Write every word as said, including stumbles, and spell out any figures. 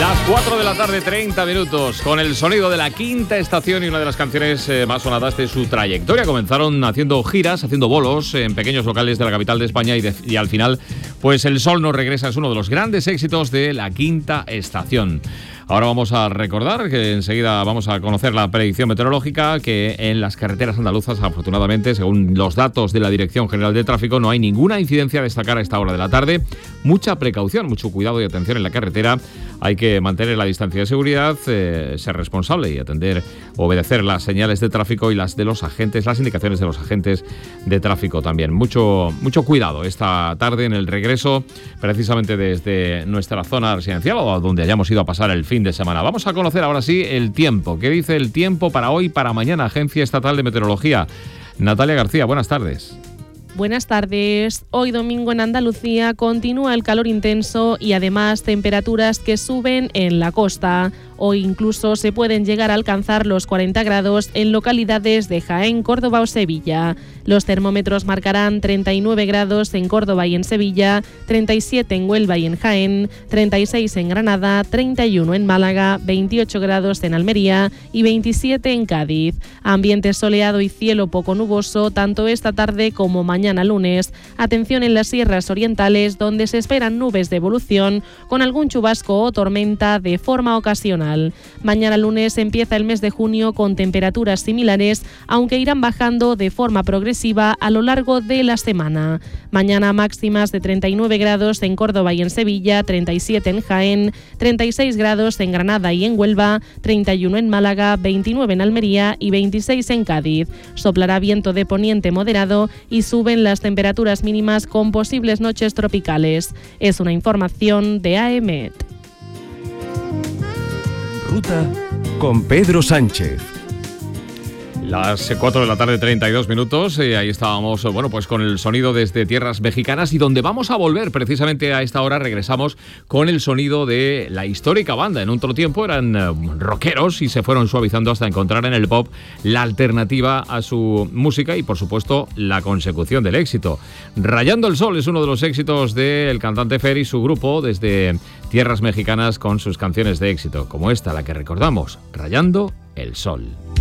Las cuatro de la tarde, treinta minutos, con el sonido de La Quinta Estación y una de las canciones eh, más sonadas de su trayectoria. Comenzaron haciendo giras, haciendo bolos en pequeños locales de la capital de España y, de, y al final, pues El Sol no regresa, es uno de los grandes éxitos de La Quinta Estación. Ahora vamos a recordar que enseguida vamos a conocer la predicción meteorológica, que en las carreteras andaluzas, afortunadamente, según los datos de la Dirección General de Tráfico, no hay ninguna incidencia a destacar a esta hora de la tarde. Mucha precaución, mucho cuidado y atención en la carretera. Hay que mantener la distancia de seguridad, eh, ser responsable y atender, obedecer las señales de tráfico y las de los agentes, las indicaciones de los agentes de tráfico también. Mucho, mucho cuidado esta tarde en el regreso, precisamente desde nuestra zona residencial o donde hayamos ido a pasar el fin de semana. Vamos a conocer ahora sí el tiempo. ¿Qué dice el tiempo para hoy, para mañana? Agencia Estatal de Meteorología. Natalia García, buenas tardes. Buenas tardes. Hoy domingo en Andalucía continúa el calor intenso y además temperaturas que suben en la costa. Hoy incluso se pueden llegar a alcanzar los cuarenta grados en localidades de Jaén, Córdoba o Sevilla. Los termómetros marcarán treinta y nueve grados en Córdoba y en Sevilla, treinta y siete en Huelva y en Jaén, treinta y seis en Granada, treinta y uno en Málaga, veintiocho grados en Almería y veintisiete en Cádiz. Ambiente soleado y cielo poco nuboso tanto esta tarde como mañana lunes. Atención en las sierras orientales, donde se esperan nubes de evolución con algún chubasco o tormenta de forma ocasional. Mañana lunes empieza el mes de junio con temperaturas similares, aunque irán bajando de forma progresiva a lo largo de la semana. Mañana máximas de treinta y nueve grados en Córdoba y en Sevilla, treinta y siete en Jaén, treinta y seis grados en Granada y en Huelva, treinta y uno en Málaga, veintinueve en Almería y veintiséis en Cádiz. Soplará viento de poniente moderado y suben las temperaturas mínimas con posibles noches tropicales. Es una información de A E M E T. Ruta con Pedro Sánchez. Las cuatro de la tarde, treinta y dos minutos, y ahí estábamos, bueno, pues con el sonido desde tierras mexicanas, y donde vamos a volver precisamente a esta hora. Regresamos con el sonido de la histórica banda. En otro tiempo eran uh, rockeros y se fueron suavizando hasta encontrar en el pop la alternativa a su música y, por supuesto, la consecución del éxito. Rayando el Sol es uno de los éxitos del cantante Fer y su grupo desde tierras mexicanas, con sus canciones de éxito, como esta, la que recordamos, Rayando el Sol.